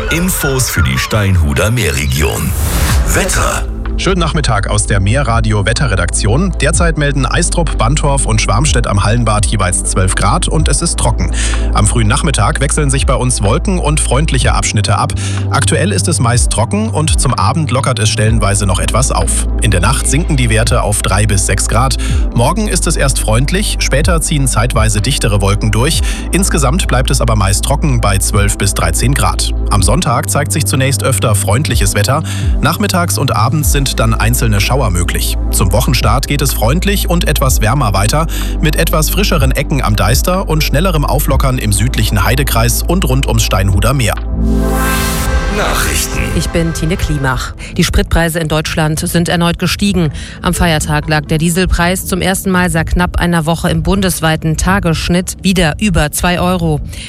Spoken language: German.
Infos für die Steinhuder Meerregion. Wetter. Schönen Nachmittag aus der Meerradio-Wetterredaktion. Derzeit melden Eistrup, Bantorf und Schwarmstedt am Hallenbad jeweils 12 Grad und es ist trocken. Am frühen Nachmittag wechseln sich bei uns Wolken und freundliche Abschnitte ab. Aktuell ist es meist trocken und zum Abend lockert es stellenweise noch etwas auf. In der Nacht sinken die Werte auf 3 bis 6 Grad. Morgen ist es erst freundlich, später ziehen zeitweise dichtere Wolken durch. Insgesamt bleibt es aber meist trocken bei 12 bis 13 Grad. Am Sonntag zeigt sich zunächst öfter freundliches Wetter. Nachmittags und abends sind dann einzelne Schauer möglich. Zum Wochenstart geht es freundlich und etwas wärmer weiter, mit etwas frischeren Ecken am Deister und schnellerem Auflockern im südlichen Heidekreis und rund ums Steinhuder Meer. Nachrichten. Ich bin Tine Klimach. Die Spritpreise in Deutschland sind erneut gestiegen. Am Feiertag lag der Dieselpreis zum ersten Mal seit knapp einer Woche im bundesweiten Tagesschnitt wieder über 2 Euro.